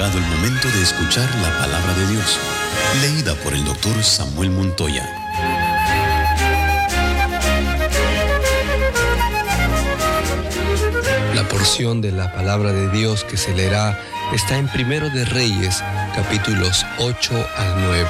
llegado el momento de escuchar la palabra de Dios, leída por el doctor Samuel Montoya. La porción de la palabra de Dios que se leerá está en Primero de Reyes, capítulos 8 al 9.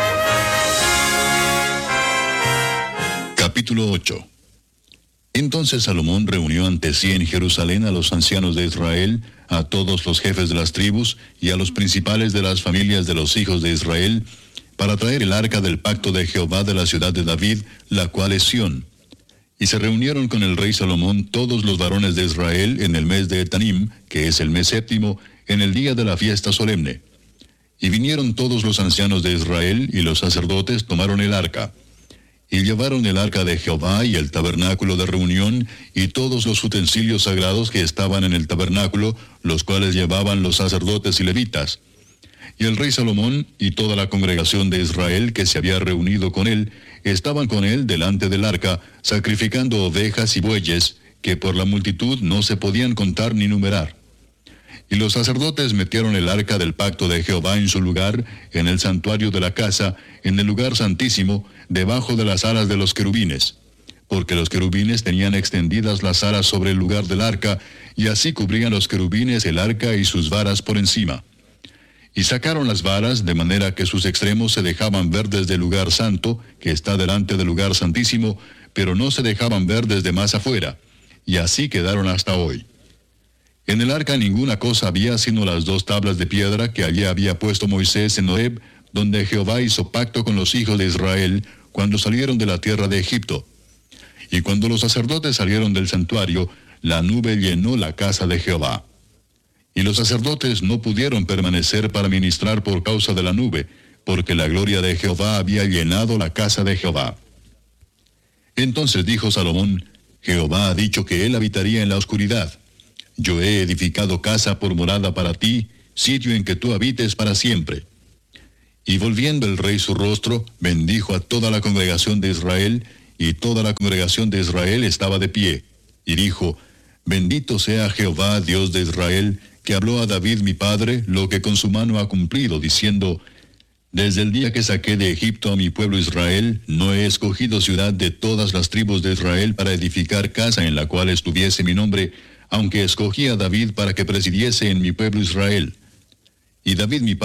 Capítulo 8. Entonces Salomón reunió ante sí en Jerusalén a los ancianos de Israel, a todos los jefes de las tribus y a los principales de las familias de los hijos de Israel, para traer el arca del pacto de Jehová de la ciudad de David, la cual es Sión. Y se reunieron con el rey Salomón todos los varones de Israel en el mes de Etanim, que es el mes séptimo, en el día de la fiesta solemne. Y vinieron todos los ancianos de Israel, y los sacerdotes tomaron el arca. Y llevaron el arca de Jehová y el tabernáculo de reunión, y todos los utensilios sagrados que estaban en el tabernáculo, los cuales llevaban los sacerdotes y levitas. Y el rey Salomón y toda la congregación de Israel que se había reunido con él, estaban con él delante del arca, sacrificando ovejas y bueyes, que por la multitud no se podían contar ni numerar. Y los sacerdotes metieron el arca del pacto de Jehová en su lugar, en el santuario de la casa, en el lugar santísimo, debajo de las alas de los querubines. Porque los querubines tenían extendidas las alas sobre el lugar del arca, y así cubrían los querubines el arca y sus varas por encima. Y sacaron las varas, de manera que sus extremos se dejaban ver desde el lugar santo, que está delante del lugar santísimo, pero no se dejaban ver desde más afuera. Y así quedaron hasta hoy. En el arca ninguna cosa había sino las 2 tablas de piedra que allí había puesto Moisés en Horeb, donde Jehová hizo pacto con los hijos de Israel cuando salieron de la tierra de Egipto. Y cuando los sacerdotes salieron del santuario, la nube llenó la casa de Jehová. Y los sacerdotes no pudieron permanecer para ministrar por causa de la nube, porque la gloria de Jehová había llenado la casa de Jehová. Entonces dijo Salomón: Jehová ha dicho que él habitaría en la oscuridad. Yo he edificado casa por morada para ti, sitio en que tú habites para siempre. Y volviendo el rey su rostro, bendijo a toda la congregación de Israel, y toda la congregación de Israel estaba de pie. Y dijo: Bendito sea Jehová, Dios de Israel, que habló a David mi padre lo que con su mano ha cumplido, diciendo: Desde el día que saqué de Egipto a mi pueblo Israel, no he escogido ciudad de todas las tribus de Israel para edificar casa en la cual estuviese mi nombre, aunque escogí a David para que presidiese en mi pueblo Israel. Y David mi